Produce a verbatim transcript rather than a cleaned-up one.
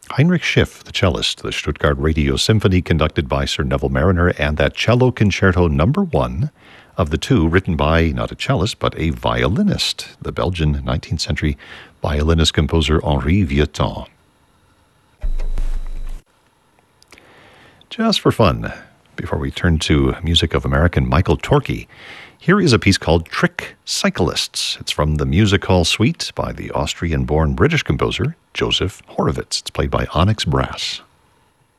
Heinrich Schiff, the cellist, the Stuttgart Radio Symphony conducted by Sir Neville Marriner, and that cello concerto number one of the two written by not a cellist but a violinist, the Belgian nineteenth century violinist composer Henri Vieuxtemps. Just for fun, before we turn to music of American Michael Torke, here is a piece called Trick Cyclists. It's from the Music Hall Suite by the Austrian-born British composer Joseph Horowitz. It's played by Onyx Brass.